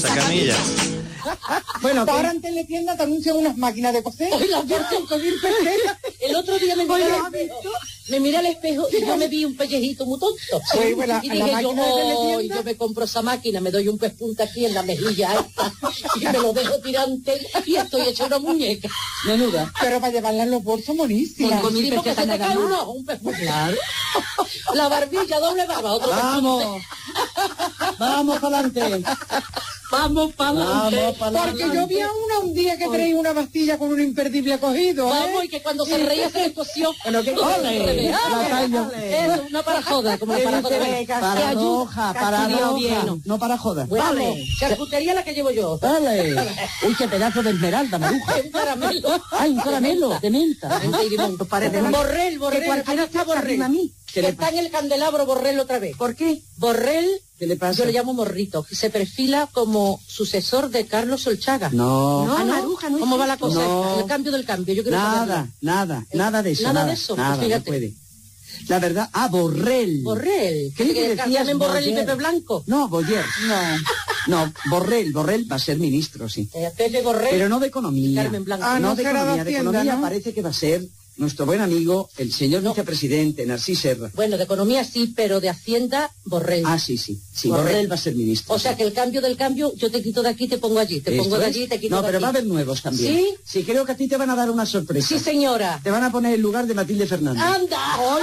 Mesa Camilla. Bueno, ahora en Teletienda te anuncian unas máquinas de coser. Hoy las veo. El otro día me miré al espejo y yo me vi un pellejito muy tonto. Sí, bueno, y dije yo me compro esa máquina, me doy un pespunta aquí en la mejilla esta, y me lo dejo tirante y estoy hecha una muñeca. Menuda. Pero para llevarla en los bolsos, monísima. Con mil pesetas se te cae uno, un pespunta. Claro. La barbilla, doble barba, otro Vamos. Vamos para adelante. Vamos para adelante. Porque yo vi a una un día que traía una pastilla con un imperdible cogido. Vamos, y que cuando se reía se le tosió. Pero que Eso, una para joda, como para joda. Paradoja, no para joda. Vale, charcutería la que llevo yo. Vale. Uy, qué pedazo de esmeralda, Maruja. Un caramelo. Ay, un caramelo de menta. Borrell, ahí está Borrell. Que está en el candelabro Borrell otra vez. ¿Por qué? Borrell, ¿Qué le pasa? yo le llamo Morrito, que se perfila como sucesor de Carlos Solchaga. No. No, Maruja, no. ¿Cómo va la cosa? No. El cambio del cambio. Yo quiero Nada de eso. Nada de eso. Nada, Fíjate. no puede. La verdad, Borrell. Borrell. ¿Qué le decías? ¿En Borrell y Pepe Blanco? No, Boyer. No, Borrell va a ser ministro, sí. Pepe Borrell. Pero no de economía. Carmen Blanco. No de economía. De economía ¿no? parece que va a ser nuestro buen amigo, el señor vicepresidente, Narcís Serra. Bueno, de economía sí, pero de Hacienda, Borrell. Ah, sí. Borrell va a ser ministro. O sea que el cambio del cambio, yo te quito de aquí, te pongo allí, te pongo de allí, te quito de aquí. No, pero va a haber nuevos también. ¿Sí? Sí, creo que a ti te van a dar una sorpresa. Sí, señora. Te van a poner el lugar de Matilde Fernández. ¡Anda!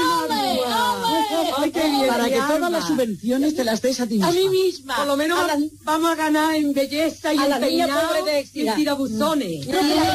¡Ay, qué bien! Para que todas las subvenciones te las des a ti misma. A mí misma. Por lo menos vamos a ganar en belleza y a en la niña peinado pobre de y en tirabuzones.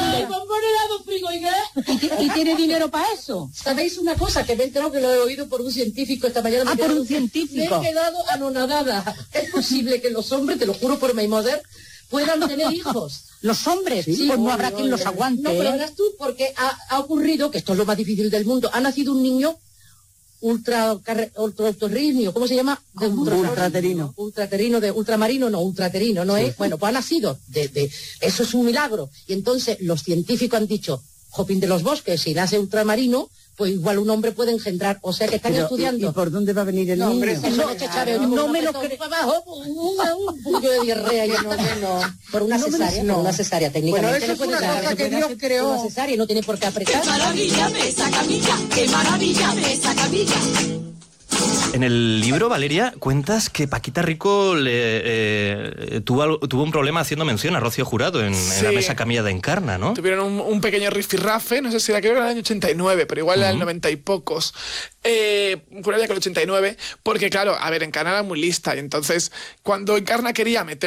¿Y tiene dinero para eso? ¿Sabéis una cosa? Que me he enterado que lo he oído por un científico esta mañana. por un científico. Me he quedado anonadada. Es posible que los hombres, te lo juro por mi mother, puedan tener hijos. Los hombres, Sí, pues no habrá quien los aguante. No, pero verás tú, porque ha ocurrido, que esto es lo más difícil del mundo, ha nacido un niño ultraterrino, ¿cómo se llama? Ultraterino. Ultramarino, ¿no es? Bueno, pues ha nacido eso es un milagro. Y entonces los científicos han dicho, Jopín de los Bosques, si nace ultramarino, pues igual un hombre puede engendrar, o sea que están estudiando. ¿Y por dónde va a venir el niño? No me lo creo. Un puño de diarrea y no. Por una cesárea, técnicamente. Bueno, eso es una cosa que Dios creó. Una cesárea no tiene por qué apretar. ¡Qué maravilla Mesa Camilla! ¡Qué maravilla Mesa Camilla! En el libro, Valeria, cuentas que Paquita Rico tuvo un problema haciendo mención a Rocío Jurado en la Mesa Camilla de Encarna, ¿no? Tuvieron un pequeño rifirrafe, no sé si era, creo que era el año 89, pero igual era el 90 y pocos. Juraría que el 89, porque claro, a ver, Encarna era muy lista, y entonces cuando Encarna quería meter